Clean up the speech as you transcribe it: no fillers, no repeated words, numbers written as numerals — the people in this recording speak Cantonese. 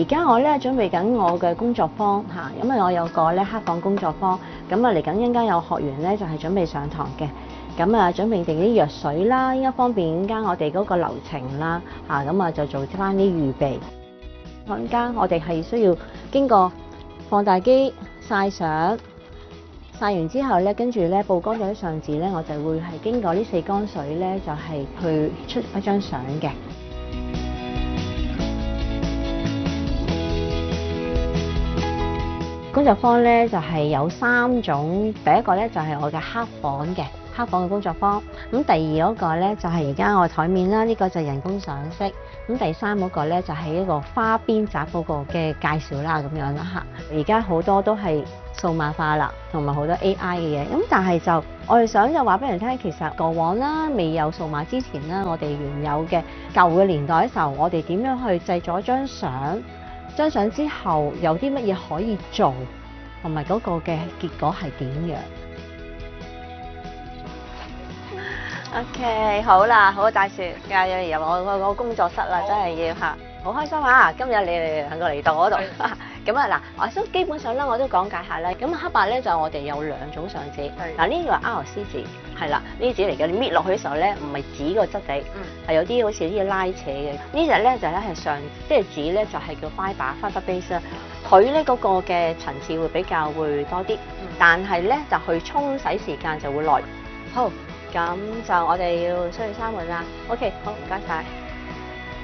而家我咧準備緊我嘅工作坊嚇，因為我有個咧黑房工作坊，咁啊嚟緊陣間有學員咧就係準備上堂嘅，咁啊準備定啲藥水啦，應該方便陣間我哋嗰個流程啦嚇，咁啊就做翻啲預備。陣間我哋係需要經過放大機曬相，曬完之後咧，跟住咧曝光咗啲相紙咧，我就會係經過呢4缸水咧，就係去出一張相嘅。工作坊咧就係有3種，第一個咧就係我嘅黑房嘅工作坊。咁第二嗰個咧就係而家我台面啦，呢個就係人工上色。咁第3嗰個咧就係一個花邊紮嗰個嘅介紹啦，咁樣啦嚇。而家好多都係數碼化啦，同埋好多 AI 嘅嘢。咁但係就我哋想就話俾人聽，其實過往啦，未有數碼之前啦，我哋原有嘅舊嘅年代嘅時候，我哋點樣去製作一張相？張相之後有啲乜嘢可以做，同埋嗰個嘅結果係點樣 ？OK， 好啦，好大樹，又入我個工作室啦，真係要嚇，好開心啊！今日你哋兩個嚟到我度，咁啊嗱，我基本上咧我都講解下咧，咁黑白咧就我哋有2種相紙，嗱呢個係 RC 紙，係啦，呢啲紙嚟嘅，你搣落去嘅時候咧，唔係紙個質地，係有啲好似啲拉扯嘅。呢隻咧就咧係上，即係紙咧就係叫 fiber base 啦。佢咧嗰個嘅層次會比較會多啲，但係咧就去沖洗時間就會耐。好，咁就我哋要出去閂門啦。OK， 好，唔該晒。